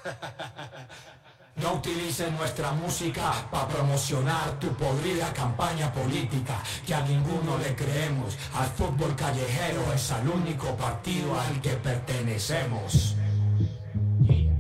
No utilices nuestra música para promocionar tu podrida campaña política, que a ninguno le creemos. Al fútbol callejero es al único partido al que pertenecemos. Yeah.